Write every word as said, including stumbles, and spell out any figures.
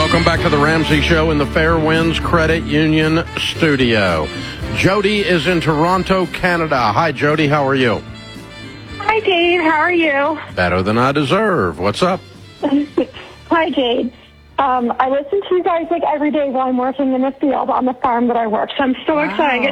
Welcome back to the Ramsey Show in the Fairwinds Credit Union studio. Jody is in Toronto, Canada. Hi, Jody. How are you? Hi, Dave. How are you? Better than I deserve. What's up? Hi, Jade. Um, I listen to you guys like every day while I'm working in the field on the farm that I work, so I'm so Wow. excited